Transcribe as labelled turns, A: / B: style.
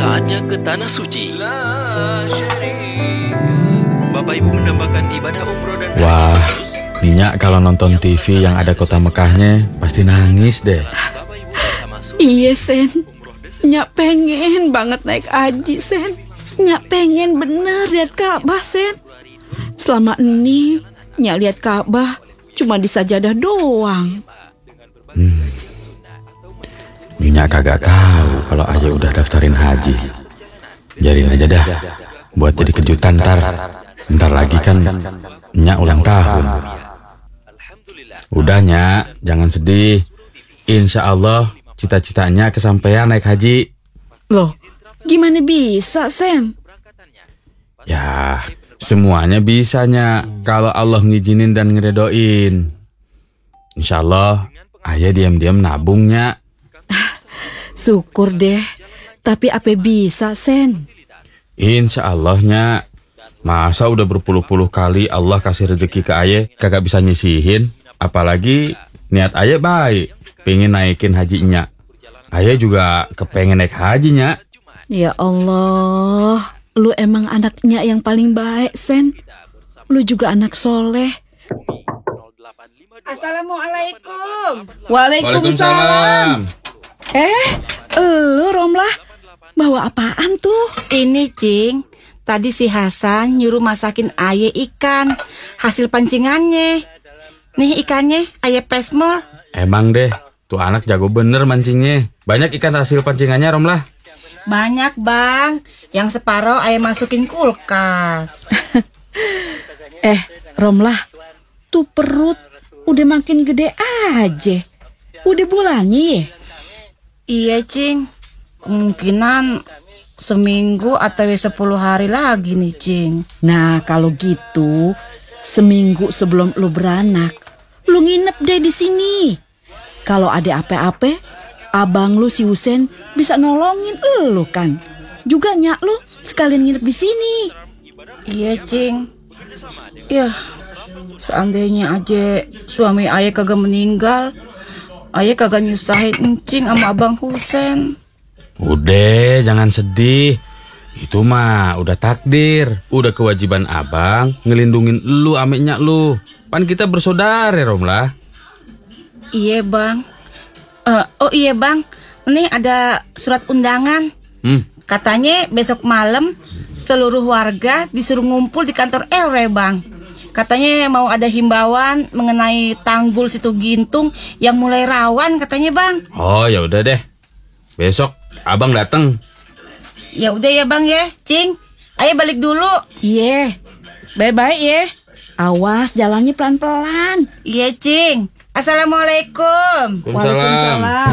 A: Saatnya ke Tanah Suci. Bapak Ibu menambahkan ibadah umroh dan
B: Wah, Nyak kalau nonton TV yang ada kota Mekahnya pasti nangis deh.
C: Iya Sen, Nyak pengen banget naik haji Sen. Nyak pengen bener lihat Ka'bah Sen. Selama ini Nyak lihat Ka'bah cuma di sajadah doang.
B: Nyak kagak tahu kalau Ayah udah daftarin haji. Biarin aja dah, buat jadi kejutan ntar lagi kan Nyak ulang tahun. Udah Nyak, jangan sedih. Insya Allah cita-citanya kesampaian naik haji.
C: Loh, gimana bisa Sen?
B: Ya, semuanya bisa Nyak kalau Allah ngizinin dan ngeredoin. Insya Allah Ayah diam-diam nabung Nyak.
C: Syukur deh, tapi apa bisa Sen?
B: Insya Allah Nyak. Masa udah berpuluh-puluh kali Allah kasih rezeki ke Ayah kagak bisa nyisihin. Apalagi niat Ayah baik, pengen naikin haji Nyak. Ayah juga kepengen naik haji Nyak.
C: Ya Allah, lu emang anaknya yang paling baik Sen. Lu juga anak soleh. Assalamualaikum. Waalaikumsalam. Lu Romlah, bawa apaan tuh?
D: Ini Cing, tadi si Hasan nyuruh masakin Aye ikan hasil pancingannya. Nih ikannya Aye pesmol.
B: Emang deh, tuh anak jago bener mancingnya. Banyak ikan hasil pancingannya Romlah.
D: Banyak bang, yang separoh Aye masukin kulkas.
C: Romlah, tuh perut udah makin gede aja. Udah bulannya ya?
D: Iya Cing, kemungkinan seminggu atau 10 hari lagi nih Cing.
C: Nah kalau gitu, seminggu sebelum lu beranak, lu nginep deh di sini. Kalau ada apa-apa, abang lu si Husen bisa nolongin lu kan. Juga Nyak lu sekalian nginep di sini.
D: Iya Cing. Ya, seandainya aja suami Ayah kagak meninggal, Ayah kagak nyusahin Encing sama Abang Husen.
B: Udah, jangan sedih. Itu mah udah takdir. Udah kewajiban abang ngelindungin lu ame Nyak lu. Pan kita bersaudara Romlah.
D: Iya bang. Oh iya bang, ini ada surat undangan. Katanya besok malam seluruh warga disuruh ngumpul di kantor RW bang. Katanya mau ada himbauan mengenai tanggul Situ Gintung yang mulai rawan katanya bang.
B: Oh ya udah deh. Besok abang datang.
D: Ya udah ya bang ya, Cing. Ayo balik dulu.
C: Iya, bye-bye ya. Awas jalannya pelan-pelan.
D: Iya Cing. Assalamualaikum.
B: Waalaikumsalam.